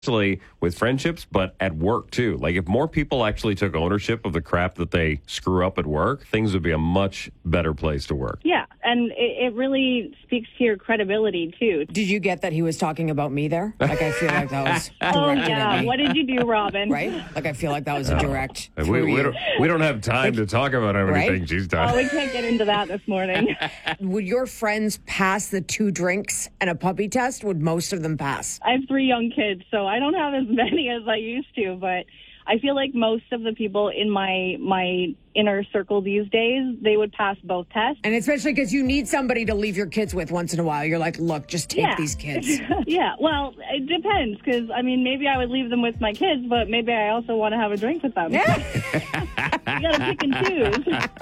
especially with friendships, but at work too. Like if more people actually took ownership of the crap that they screw up at work, things would be a much better place to work. Yeah, and it really speaks to your credibility too. Did you get that he was talking about me there? Like I feel like that was Oh directed at yeah, me. what did you do, Robin? Right? Like I feel like that was a direct. We don't have time to talk about everything Right? she's done. Oh, we can't get into that this morning. Would your friends pass the 2 drinks and a puppy test? Would most of them pass? I have 3 young kids, so I don't have as many as I used to, but I feel like most of the people in my inner circle these days, they would pass both tests. And especially because you need somebody to leave your kids with once in a while. You're like, look, just take these kids. Yeah, well, it depends, because, I mean, maybe I would leave them with my kids, but maybe I also want to have a drink with them. Yeah. You got to pick and choose.